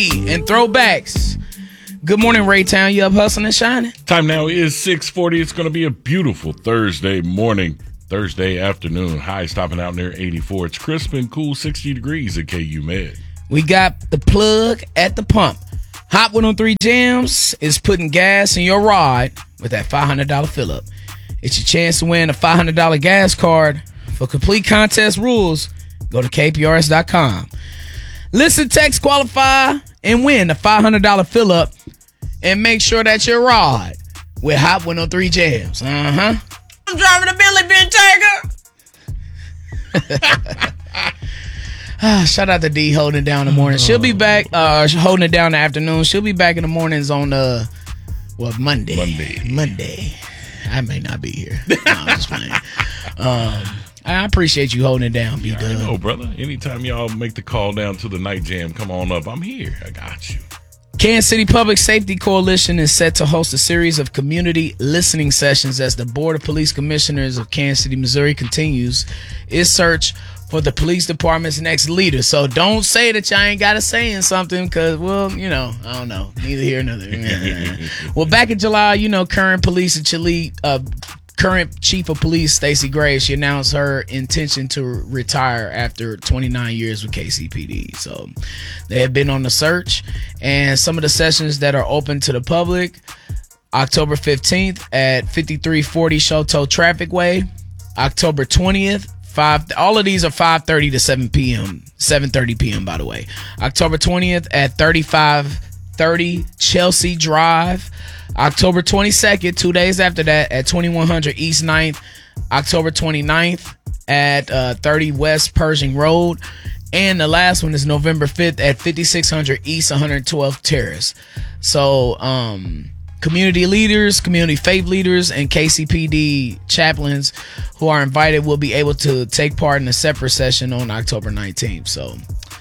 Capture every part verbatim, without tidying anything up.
And throwbacks. Good morning, Raytown. You up hustling and shining? Time now is six forty. It's going to be a beautiful Thursday morning, Thursday afternoon. High stopping out near eighty-four. It's crisp and cool, sixty degrees at K U Med. We got the plug at the pump. Hot one oh three Jams is putting gas in your ride with that five hundred dollars fill-up. It's your chance to win a five hundred dollars gas card. For complete contest rules, go to K P R S dot com. Listen, text, qualify, and win a five hundred dollars fill-up. And make sure that you're ride with Hot one oh three Jams. Uh-huh. I'm driving a Billy Bin Tiger. Ah, shout out to D holding it down in the morning. She'll be back, uh, holding it down in the afternoon. She'll be back in the mornings on, uh, well, Monday. Monday. Monday. I may not be here. No, I'm just playing. Um, I appreciate you holding it down, B-Dub. I know, brother. Anytime y'all make the call down to the night jam, come on up. I'm here. I got you. Kansas City Public Safety Coalition is set to host a series of community listening sessions as the Board of Police Commissioners of Kansas City, Missouri continues its search for the police department's next leader. So don't say that y'all ain't got to say in something because, well, you know, I don't know. Neither here nor there. Well, back in July, you know, current police and Chile, uh, current Chief of Police Stacey Graves, she announced her intention to retire after twenty-nine years with K C P D. So they have been on the search, and some of the sessions that are open to the public: October fifteenth at fifty-three forty Choteau Traffic Way, October twentieth. Five. All of these are five thirty to seven p.m. seven thirty p.m. by the way. October twentieth at thirty-five thirty Chelsea Drive. October twenty-second, two days after that, at twenty-one hundred East ninth. October twenty-ninth at uh, thirty West Pershing Road. And the last one is November fifth at fifty-six hundred East one hundred twelfth Terrace. So, um, community leaders, community faith leaders, and K C P D chaplains who are invited will be able to take part in a separate session on October nineteenth. So,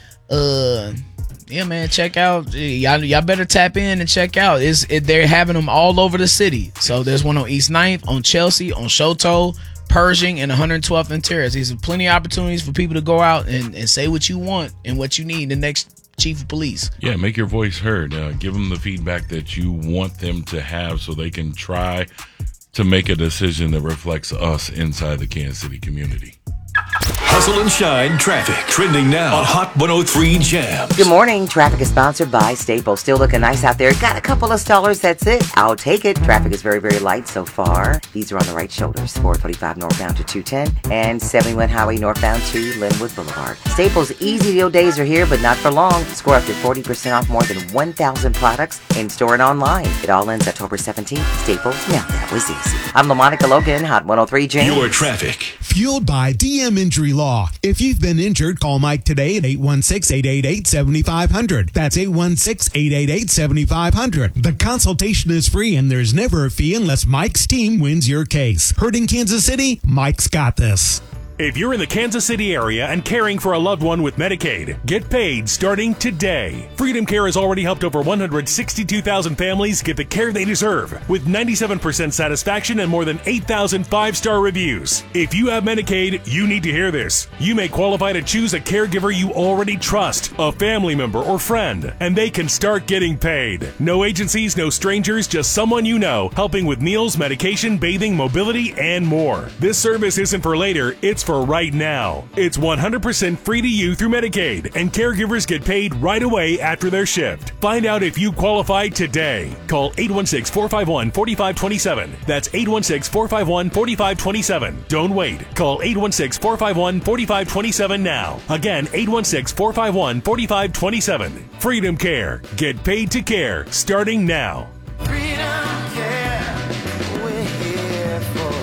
uh... yeah, man, check out. Y'all, y'all better tap in and check out. It's, it, they're having them all over the city. So there's one on East ninth, on Chelsea, on Choteau, Pershing, and one hundred twelfth and Terrace. These are plenty of opportunities for people to go out and, and say what you want and what you need the next chief of police. Yeah, make your voice heard. Uh, give them the feedback that you want them to have so they can try to make a decision that reflects us inside the Kansas City community. Hustle and Shine traffic trending now on Hot one oh three Jams. Good morning. Traffic is sponsored by Staples. Still looking nice out there. Got a couple of stallers. That's it. I'll take it. Traffic is very, very light so far. These are on the right shoulders. four twenty-five northbound to two ten and seventy-one Highway northbound to Linwood Boulevard. Staples easy deal days are here, but not for long. Score up to forty percent off more than one thousand products in store and online. It all ends October seventeenth. Staples. Now that was easy. I'm LaMonica Logan, Hot one oh three Jams. Your traffic. Fueled by D M Injury Law. If you've been injured, call Mike today at eight one six, eight eight eight, seven five zero zero. That's eight one six, eight eight eight, seven five zero zero. The consultation is free and there's never a fee unless Mike's team wins your case. Heard in Kansas City? Mike's got this. If you're in the Kansas City area and caring for a loved one with Medicaid, get paid starting today. Freedom Care has already helped over one hundred sixty-two thousand families get the care they deserve with ninety-seven percent satisfaction and more than eight thousand five-star reviews. If you have Medicaid, you need to hear this. You may qualify to choose a caregiver you already trust, a family member or friend, and they can start getting paid. No agencies, no strangers, just someone you know, helping with meals, medication, bathing, mobility, and more. This service isn't for later, it's for right now. It's one hundred percent free to you through Medicaid, and caregivers get paid right away after their shift. Find out if you qualify today. Call eight one six, four five one, four five two seven. That's eight one six, four five one, four five two seven. Don't wait. Call eight one six, four five one, four five two seven now. Again, eight one six, four five one, four five two seven. Freedom Care. Get paid to care starting now. Freedom Care. We're here for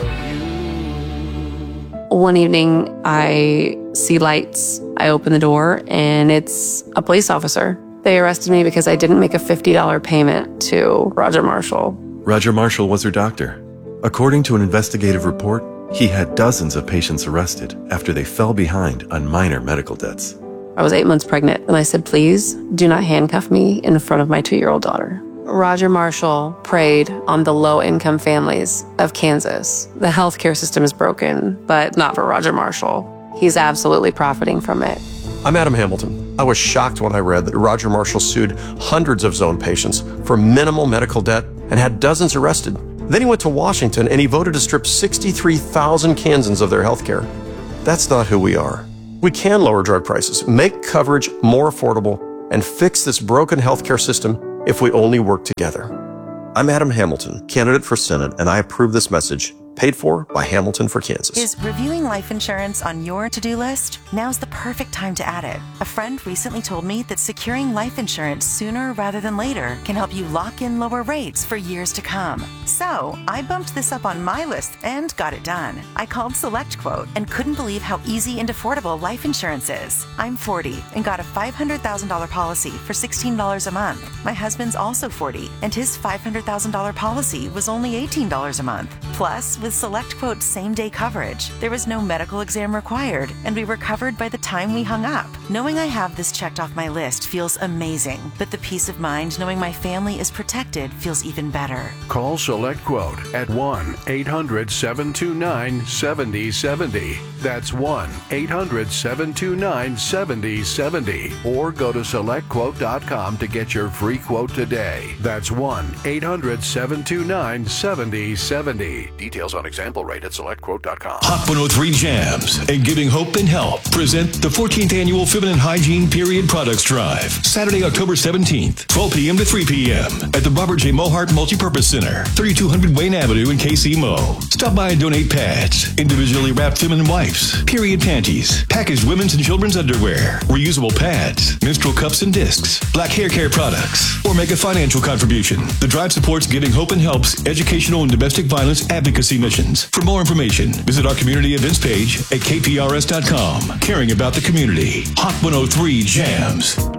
you. One evening, I see lights. I open the door, and it's a police officer. They arrested me because I didn't make a fifty dollars payment to Roger Marshall. Roger Marshall was her doctor. According to an investigative report, he had dozens of patients arrested after they fell behind on minor medical debts. I was eight months pregnant, and I said, please do not handcuff me in front of my two-year-old daughter. Roger Marshall preyed on the low-income families of Kansas. The healthcare system is broken, but not for Roger Marshall. He's absolutely profiting from it. I'm Adam Hamilton. I was shocked when I read that Roger Marshall sued hundreds of Zone patients for minimal medical debt and had dozens arrested. Then he went to Washington and he voted to strip sixty-three thousand Kansans of their health care. That's not who we are. We can lower drug prices, make coverage more affordable, and fix this broken healthcare system if we only work together. I'm Adam Hamilton, candidate for Senate, and I approve this message. Paid for by Hamilton for Kansas. Is reviewing life insurance on your to-do list? Now's the perfect time to add it. A friend recently told me that securing life insurance sooner rather than later can help you lock in lower rates for years to come. So I bumped this up on my list and got it done. I called SelectQuote and couldn't believe how easy and affordable life insurance is. I'm forty and got a five hundred thousand dollars policy for sixteen dollars a month. My husband's also forty and his five hundred thousand dollars policy was only eighteen dollars a month. Plus, with SelectQuote's same-day coverage, there was no medical exam required, and we were covered by the time we hung up. Knowing I have this checked off my list feels amazing, but the peace of mind knowing my family is protected feels even better. Call SelectQuote at one eight hundred seven two nine seven zero seven zero. That's one eight hundred seven two nine seven zero seven zero. Or go to select quote dot com to get your free quote today. That's one eight hundred seven two nine seven zero seven zero. Details on example rate at select quote dot com. Hot one oh three Jams and Giving Hope and Help present the fourteenth Annual Feminine Hygiene Period Products Drive. Saturday, October seventeenth, twelve p.m. to three p.m. at the Robert J. Mohart Multipurpose Center, thirty-two hundred Wayne Avenue in K C Mo. Stop by and donate pads, individually wrapped feminine wipes, period panties, packaged women's and children's underwear, reusable pads, menstrual cups and discs, black hair care products, or make a financial contribution. The drive supports Giving Hope and Help's educational and domestic violence advocacy missions. For more information, visit our community events page at k p r s dot com. Caring about the community. Hot one oh three Jams.